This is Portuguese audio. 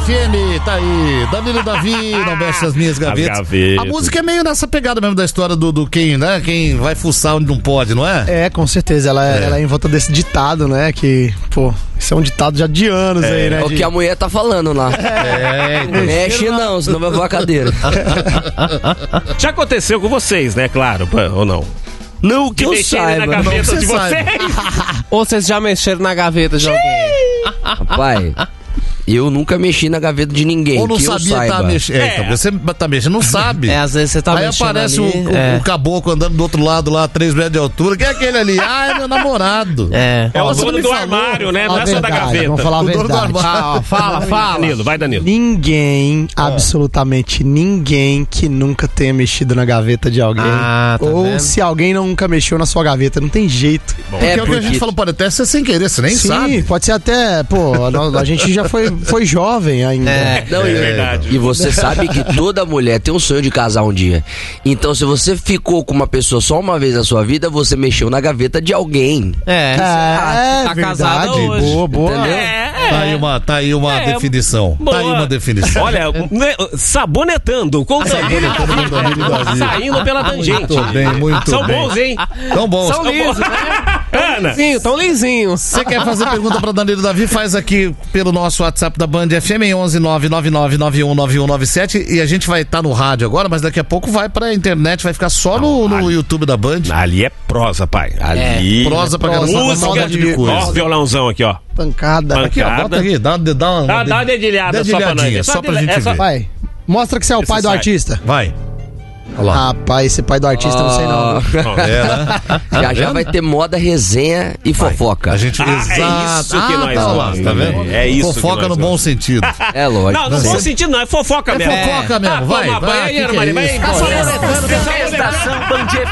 FM, tá aí. Danilo Davi, não mexe as minhas gavetas. A música é meio nessa pegada mesmo da história do quem, né? Quem vai fuçar onde não pode, não é? É, com certeza. Ela é em volta desse ditado, né? Que, pô, isso é um ditado já de anos aí, né? É o que a mulher tá falando lá. Mexe não, senão vai voar a cadeira. Já aconteceu com vocês, né? Claro, ou não? Não, que eu saiba. Na gaveta de vocês. Ou vocês já mexeram na gaveta de alguém? Rapaz, eu nunca mexi na gaveta de ninguém. Ou não que sabia eu saiba. tá mexendo. Então, você tá mexendo, não sabe. Às vezes você tá aí mexendo aparece ali, o caboclo andando do outro lado lá, 3 metros de altura. Quem é aquele ali? Ah, é meu namorado. É o dono do armário, né? Não é só da gaveta. Vamos falar a verdade. Fala. Danilo, vai, Danilo. Ninguém, absolutamente ninguém que nunca tenha mexido na gaveta de alguém. Tá ou vendo? se alguém nunca mexeu na sua gaveta, não tem jeito. Porque é o que a gente falou, pode até ser sem querer, você nem Sim, sabe. pode ser até, pô, a gente já foi jovem ainda. Não, É verdade. E você sabe que toda mulher tem um sonho de casar um dia. Então, se você ficou com uma pessoa só uma vez na sua vida, você mexeu na gaveta de alguém. Tá casada hoje. Boa. Entendeu? Tá aí uma definição. Boa. Tá aí uma definição. Olha, sabonetando com o Danilo. Saindo pela tangente. Muito bem, muito São bem. bons, hein? Tão bons. São lisos, né? Ana. Tão lisinhos. Você quer fazer pergunta pra Danilo Davi? Faz aqui pelo nosso WhatsApp da Band FM em 11999919197 e a gente vai estar no rádio agora, mas daqui a pouco vai pra internet, vai ficar só no YouTube da Band. Ali é prosa, pai. Ali. Prosa pra garantir uma Música moda de coisa. Ó, o violãozão aqui, ó. Pancada. Aqui, ó, bota aqui, dá uma dedilhada só pra nós. só pra gente ver. Vai, mostra que você é o pai do sai. artista. Vai. Olha lá. Rapaz, esse pai do artista não sei não. Já vai ter moda, resenha e fofoca. A gente É isso que nós tá lá, vamos. tá vendo? É isso Fofoca que nós no bom vamos. sentido. É lógico. Não, no bom sentido não, é fofoca mesmo. Fofoca mesmo, vai. Toma banho aí, que Ana Maria. é isso? Vai,